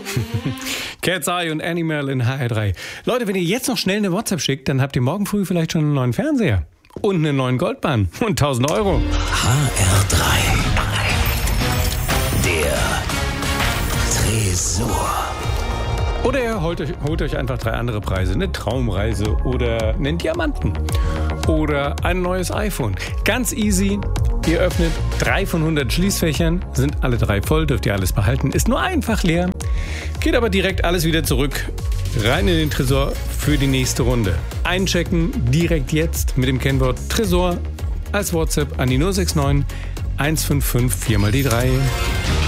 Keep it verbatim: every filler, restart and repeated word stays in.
Cat's Eye und Animal in H R drei. Leute, wenn ihr jetzt noch schnell eine WhatsApp schickt, dann habt ihr morgen früh vielleicht schon einen neuen Fernseher. Und einen neuen Goldbahn. Und tausend Euro. H R drei. Der Tresor. Oder ihr holt euch, holt euch einfach drei andere Preise. Eine Traumreise oder einen Diamanten. Oder ein neues iPhone. Ganz easy. Ihr öffnet drei von hundert Schließfächern. Sind alle drei voll, dürft ihr alles behalten. Ist nur einfach leer. Geht aber direkt alles wieder zurück. Rein in den Tresor für die nächste Runde. Einchecken direkt jetzt mit dem Kennwort Tresor als WhatsApp an die null sechs neun eins fünf fünf vier mal die drei.